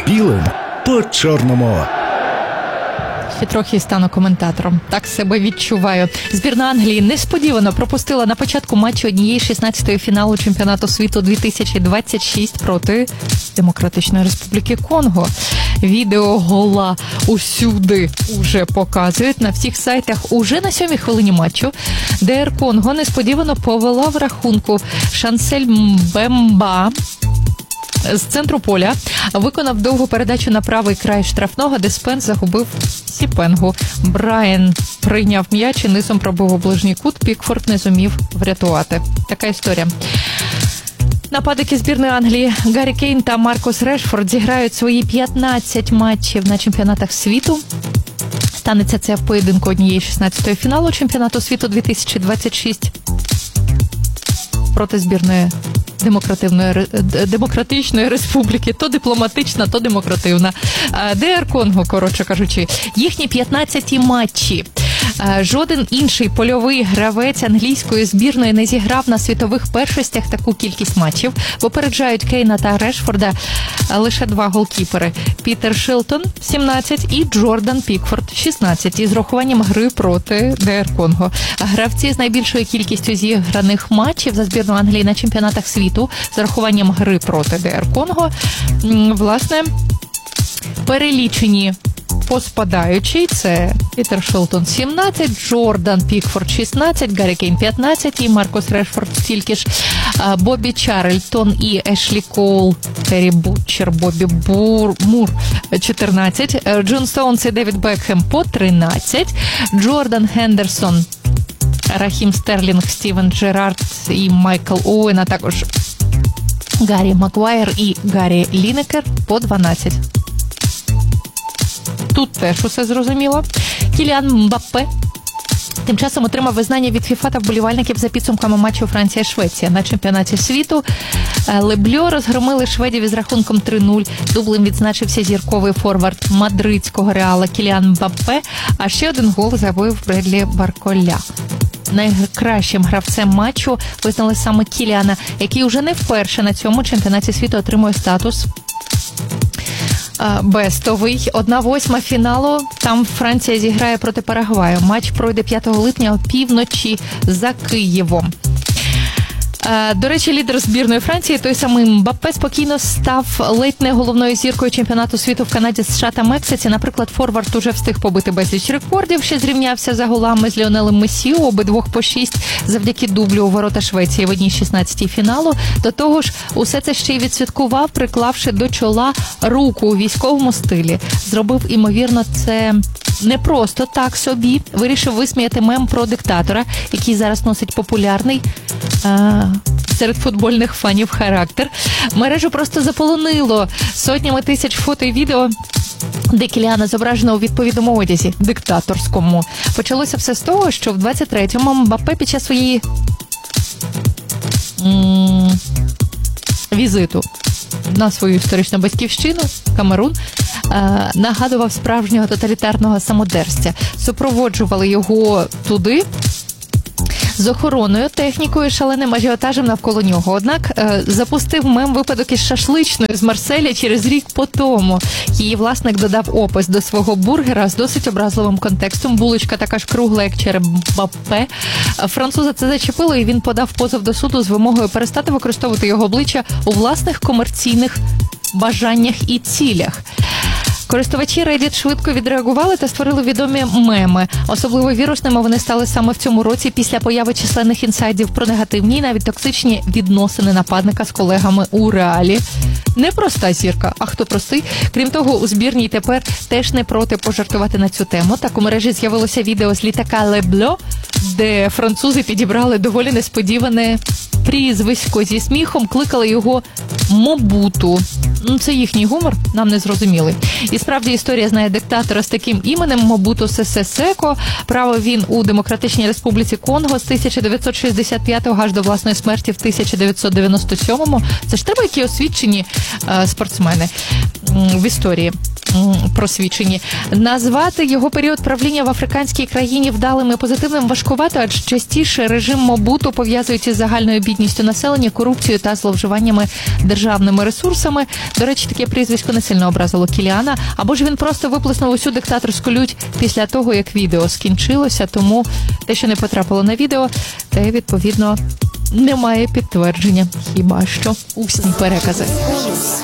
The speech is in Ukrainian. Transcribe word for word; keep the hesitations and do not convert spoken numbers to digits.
білим по чорному. Ще трохи стану коментатором. Так себе відчуваю. Збірна Англії несподівано пропустила на початку матчу однієї шістнадцятої фіналу чемпіонату світу дві тисячі двадцять шість проти Демократичної Республіки Конго. Відео гола усюди уже показують на всіх сайтах. Уже на сьомій хвилині матчу ДР Конго несподівано повела в рахунку. Шансель Мбемба з центру поля виконав довгу передачу на правий край штрафного, де Спенс загубив Сіпенгу. Брайан прийняв м'яч і низом пробив у ближній кут. Пікфорд не зумів врятувати. Така історія. Нападники збірної Англії Гаррі Кейн та Маркус Решфорд зіграють свої п'ятнадцять матчів на чемпіонатах світу. Станеться це в поєдинку однієї шістнадцятої фіналу чемпіонату світу дві тисячі двадцять шість проти збірної Демократичної, демократичної республіки, то дипломатична, то демокративна. ДР Конго, коротше кажучи, їхні п'ятнадцяті матчі. Жоден інший польовий гравець англійської збірної не зіграв на світових першостях таку кількість матчів. Попереджають Кейна та Решфорда лише два голкіпери. Пітер Шилтон – сімнадцять і Джордан Пікфорд – шістнадцять із рахуванням гри проти ДР Конго. Гравці з найбільшою кількістю зіграних матчів за збірну Англії на чемпіонатах світу з рахуванням гри проти ДР Конго, власне, перелічені поспадаючий. Це Пітер Шилтон сімнадцять, Джордан Пікфорд шістнадцять, Гаррі Кейн п'ятнадцять і Маркус Решфорд стільки ж. Бобі Чарльтон і Ешлі Коул, Террі Бутчер, Бобі Бур, Мур чотирнадцять, Джон Стоунс і Девід Бекхем по тринадцять, Джордан Хендерсон, Рахім Стерлінг, Стівен Джерард і Майкл Оуен, а також Гаррі Макгуайр і Гаррі Лінекер по дванадцять. Тут теж усе зрозуміло. Кіліан Мбаппе тим часом отримав визнання від ФІФА та вболівальників за підсумками матчу Франція-Швеція. На чемпіонаті світу Лебльо розгромили шведів із рахунком три нуль. Дублем відзначився зірковий форвард мадридського Реала Кіліан Мбаппе, а ще один гол забив Бредлі Барколя. Найкращим гравцем матчу визнали саме Кіліана, який уже не вперше на цьому чемпіонаті світу отримує статус бестовий. Одна восьма фіналу. Там Франція зіграє проти Парагваю. Матч пройде п'ятого липня о півночі за Києвом. До речі, лідер збірної Франції, той самий Мбаппе, спокійно став ледь не головною зіркою чемпіонату світу в Канаді, США та Мексиці. Наприклад, форвард уже встиг побити безліч рекордів, ще зрівнявся за голами з Ліонелем Месі, обидвох по шість, завдяки дублю у ворота Швеції в одній шістнадцятій фіналу. До того ж, усе це ще й відсвяткував, приклавши до чола руку у військовому стилі. Зробив, імовірно, це не просто так собі. Вирішив висміяти мем про диктатора, який зараз носить популярний а, серед футбольних фанів характер. Мережу просто заполонило сотнями тисяч фото і відео, де Кіліана зображено у відповідному одязі, диктаторському. Почалося все з того, що в двадцять третьому Мбаппе під час своєї м- візиту на свою історичну батьківщину, Камерун, е- нагадував справжнього тоталітарного самодержця. Супроводжували його туди з охороною, технікою, шаленим ажіотажем навколо нього. Однак е, запустив мем випадок із шашличною з Марселя через рік по тому. Її власник додав опис до свого бургера з досить образливим контекстом. Булочка така ж кругла, як череп Мбаппе. Француза це зачепило, і він подав позов до суду з вимогою перестати використовувати його обличчя у власних комерційних бажаннях і цілях. Користувачі Reddit швидко відреагували та створили відомі меми. Особливо вірусними вони стали саме в цьому році після появи численних інсайдів про негативні і навіть токсичні відносини нападника з колегами у Реалі. Не проста зірка, а хто простий? Крім того, у збірній тепер теж не проти пожартувати на цю тему. Так у мережі з'явилося відео з літака Лебльо, де французи підібрали доволі несподіване прізвисько зі сміхом, кликали його Мобуту. Це їхній гумор, нам не зрозумілий. І справді історія знає диктатора з таким іменем Мобуту Сесе Секо. Правив він у Демократичній Республіці Конго з тисяча дев'ятсот шістдесят п'ятого аж до власної смерті в тисяча дев'ятсот дев'яносто сьомому. Це ж треба які освічені е, спортсмени в історії. просвічені. Назвати його період правління в африканській країні вдалим і позитивним важкувато, адже частіше режим Мобуту пов'язують із загальною бідністю населення, корупцією та зловживаннями державними ресурсами. До речі, таке прізвисько не сильно образило Кіліана. Або ж він просто виплеснув усю диктаторську лють після того, як відео скінчилося, тому те, що не потрапило на відео, те, відповідно, немає підтвердження. Хіба що усні перекази.